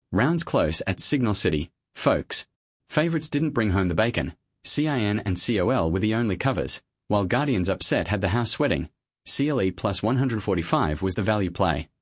Rounds close at Signal City. Folks. Favourites didn't bring home the bacon. CIN and COL were the only covers, while Guardians Upset had the house sweating. CLE plus 145 was the value play.